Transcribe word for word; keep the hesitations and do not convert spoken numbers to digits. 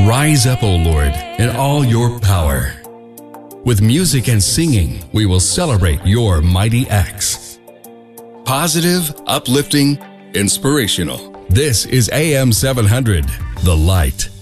Rise up, O Lord, in all your power. With music and singing, we will celebrate your mighty acts. Positive, uplifting, inspirational. This is A M seven hundred, The Light.